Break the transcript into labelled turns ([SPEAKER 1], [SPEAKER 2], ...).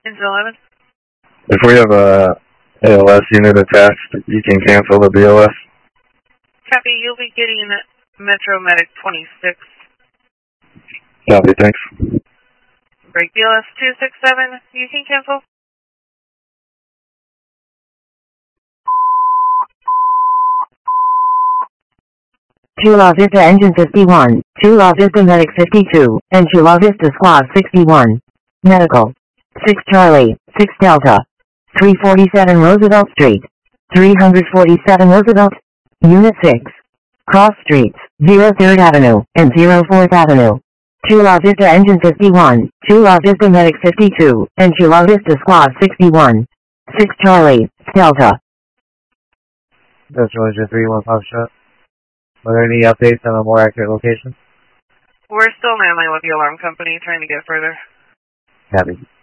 [SPEAKER 1] Engine 11.
[SPEAKER 2] If we have a ALS unit attached, you can cancel the BLS.
[SPEAKER 1] Copy, you'll be getting Metro Medic 26.
[SPEAKER 2] Copy, thanks.
[SPEAKER 1] Break BLS 267, you can cancel.
[SPEAKER 3] Chula Vista Engine 51, Chula Vista Medic 52, and Chula Vista Squad 61. Medical. 6 Charlie, 6 Delta. 347 Roosevelt Street. 347 Roosevelt. Unit 6. Cross Streets, 03rd Avenue, and 04th Avenue. Chula Vista Engine 51, Chula Vista Medic 52, and Chula Vista Squad 61. 6 Charlie, Delta.
[SPEAKER 4] That's Roger 315 shot. Are there any updates on a more accurate location?
[SPEAKER 1] We're still manling with the alarm company, trying to get further.
[SPEAKER 4] Copy.